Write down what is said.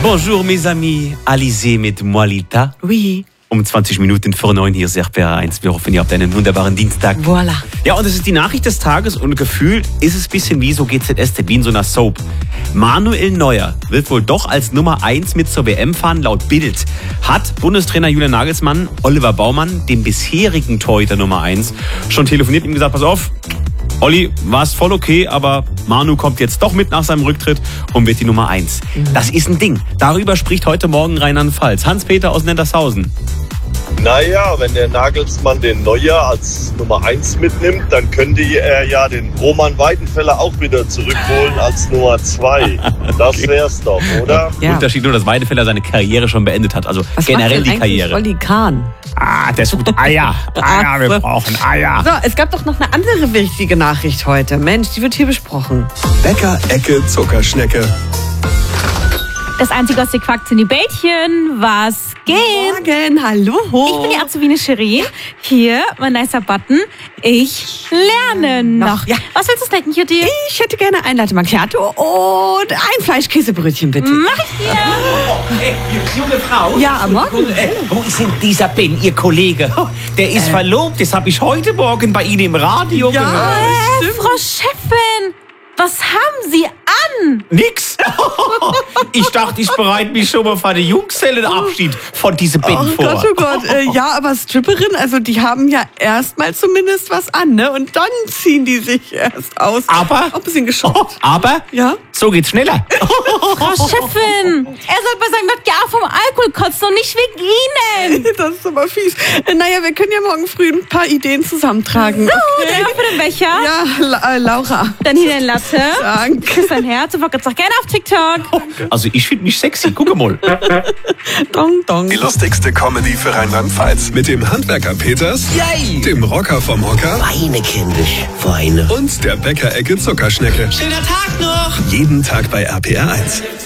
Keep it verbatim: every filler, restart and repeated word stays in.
Bonjour mes amis, Alizé mit Moalita. Oui. Um zwanzig Minuten vor neun hier ist R P R eins. Wir hoffen, ihr habt einen wunderbaren Dienstag. Voilà. Ja, und es ist die Nachricht des Tages und gefühlt ist es ein bisschen wie so G Z S Z, wie in so einer Soap. Manuel Neuer wird wohl doch als Nummer eins mit zur W M fahren, laut Bild. Hat Bundestrainer Julian Nagelsmann, Oliver Baumann, dem bisherigen Torhüter Nummer eins, schon telefoniert und ihm gesagt, pass auf, Olli, war es voll okay, aber Manu kommt jetzt doch mit nach seinem Rücktritt und wird die Nummer eins. Mhm. Das ist ein Ding. Darüber spricht heute Morgen Rheinland-Pfalz. Hans-Peter aus Nendershausen. Naja, wenn der Nagelsmann den Neuer als Nummer eins mitnimmt, dann könnte er ja den Roman Weidenfeller auch wieder zurückholen als Nummer zwei. Das okay. wär's doch, oder? Ja. Unterschied nur, dass Weidenfeller seine Karriere schon beendet hat. Also was generell die Karriere. Olli Kahn? Ah, der sucht Eier. Eier, wir brauchen Eier. So, es gab doch noch eine andere wichtige Nachricht heute. Mensch, die wird hier besprochen. Bäcker, Ecke, Zuckerschnecke. Das einzige aus der Quack sind die Bällchen. Was geht? Morgen, hallo. Ich bin die Azubine Shirin. Hier, mein nicer Button. Ich lerne noch. Ja. Was willst du snacken, Kitty? Ich hätte gerne ein Latte Macchiato und ein Fleischkäsebrötchen, bitte. Mach ich dir. Oh, hey, junge Frau. Ja, am Morgen. Äh, wo ist denn dieser Ben, Ihr Kollege? Der ist äh. verlobt. Das habe ich heute Morgen bei Ihnen im Radio ja, gehört. Äh, Frau Chefin, was haben Sie an? Nix. Ich dachte, ich bereite mich schon mal für den Junggesellenabschied von diesem Ben oh vor. Gott, oh Gott. Äh, ja, aber Stripperin, also die haben ja erstmal zumindest was an, ne? Und dann ziehen die sich erst aus. Aber? Auch ein bisschen geschockt. Oh, aber? Ja? So geht's schneller. Frau Chefin, er soll bei seinem Wodka vom Alkohol kotzen und nicht wegen Ihnen. Das ist aber fies. Äh, naja, wir können ja morgen früh ein paar Ideen zusammentragen. So, okay. dann für den Becher. Ja, La äh, Laura. Dann hier den Latte. Danke. Küss dein Herz und folgt uns auch gerne auf TikTok. Also ich finde mich sexy, guck mal. Dong, dong. Die lustigste Comedy für Rheinland-Pfalz. Mit dem Handwerker Peters, Yay. dem Rocker vom Hocker Weine, kindisch, Weine. und der Bäcker-Ecke Zuckerschnecke. Schöner Tag noch. Jeden Tag bei R P R eins.